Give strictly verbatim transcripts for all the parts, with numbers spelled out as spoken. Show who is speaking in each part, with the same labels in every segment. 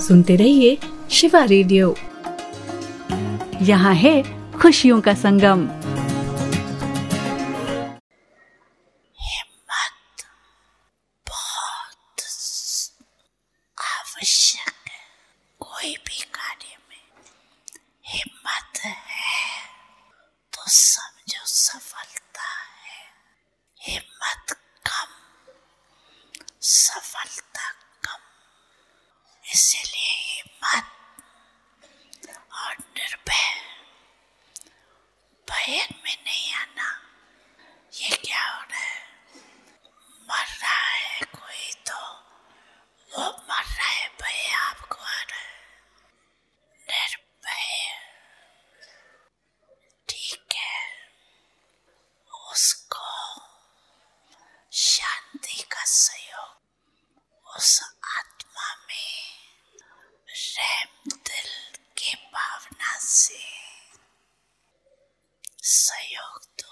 Speaker 1: सुनते रहिए शिवा रेडियो।
Speaker 2: यहाँ है खुशियों का संगम।
Speaker 3: हिम्मत बहुत आवश्यक है। कोई भी कार्य में हिम्मत है तो समझो सफलता है। हिम्मत कम, सफलता कम। इसलिए हिम्मत और निर्भय, भय में नहीं आना। ये क्या हो रहा है? मर रहा है कोई तो वो मर रहा है, भय आपको आ रहा है। निर्भय ठीक है, उसको शांति का सहयोग, उस आत्मा में रहम दिल की भावना से सहयोग दो।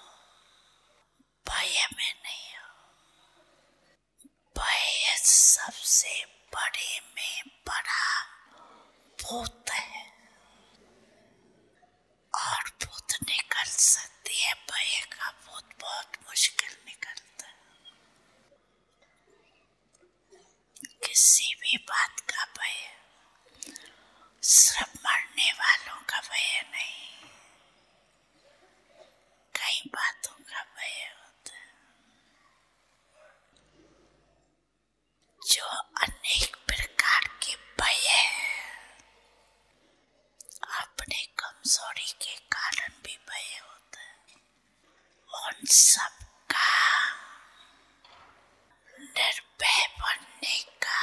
Speaker 3: भय में नहीं हो। भय सबसे बड़े में बड़ा भूत है और भूत निकल सकती है। भय का भूत बहुत मुश्किल निकलता है। किसी भी बात का भय, सिर्फ मरने वालों का भय नहीं, कई बातों का भय होता है जो अनेक प्रकार के भय है। अपने कमजोरी के कारण भी भय होता है। उन सब का निर्भय बनने का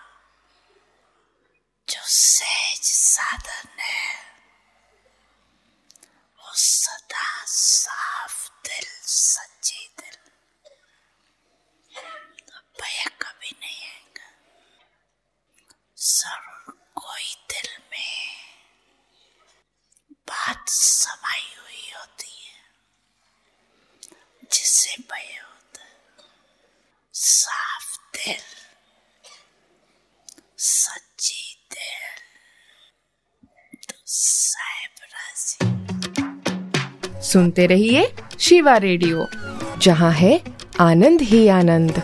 Speaker 3: जो सहज साधन है, वो सदा साफ दिल, सच्चे दिल, तो भय कभी नहीं आएगा। जरूर कोई दिल में बात समाई हुई होती है जिससे भय होता है। साफ दिल, सच्ची दिल, तो साहिब राजी।
Speaker 1: सुनते रहिए शिवा रेडियो, जहाँ है आनंद ही आनंद।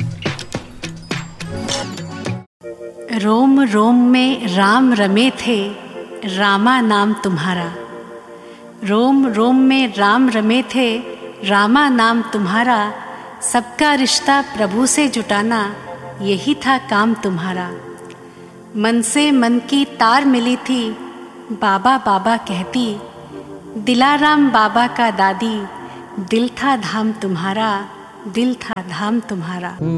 Speaker 2: रोम रोम में राम रमे थे, रामा नाम तुम्हारा। रोम रोम में राम रमे थे, रामा नाम तुम्हारा। सबका रिश्ता प्रभु से जुटाना, यही था काम तुम्हारा। मन से मन की तार मिली थी, बाबा बाबा कहती। दिलाराम बाबा का दादी, दिल था धाम तुम्हारा, दिल था धाम तुम्हारा।